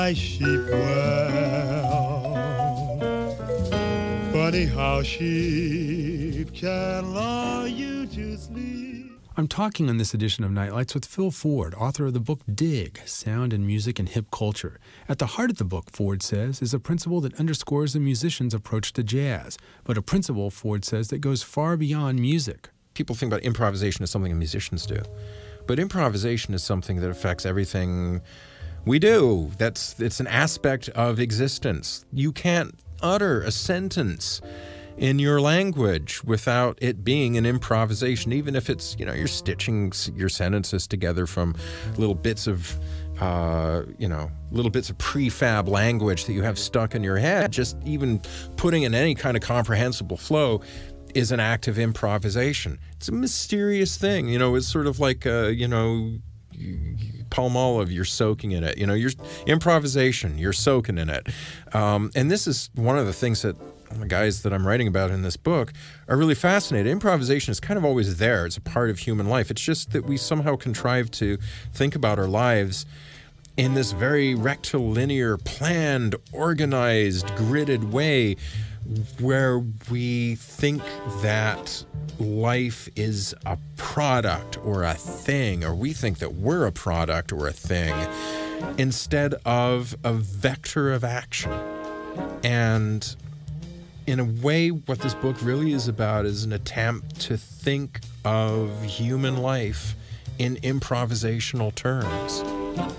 My sheep well. Funny how sheep can lull you to sleep. I'm talking on this edition of Nightlights with Phil Ford, author of the book Dig, Sound and Music in Hip Culture. At the heart of the book, Ford says, is a principle that underscores the musician's approach to jazz, but a principle, Ford says, that goes far beyond music. People think about improvisation as something musicians do, but improvisation is something that affects everything we do. It's an aspect of existence. You can't utter a sentence in your language without it being an improvisation, even if it's, you're stitching your sentences together from little bits of prefab language that you have stuck in your head. Just even putting in any kind of comprehensible flow is an act of improvisation. It's a mysterious thing. It's sort of like, Palmolive, you're soaking in it. You're improvisation, you're soaking in it. And this is one of the things that the guys that I'm writing about in this book are really fascinated. Improvisation is kind of always there. It's a part of human life. It's just that we somehow contrive to think about our lives in this very rectilinear, planned, organized, gridded way, where we think that life is a product or a thing, or we think that we're a product or a thing, instead of a vector of action. And in a way, what this book really is about is an attempt to think of human life in improvisational terms.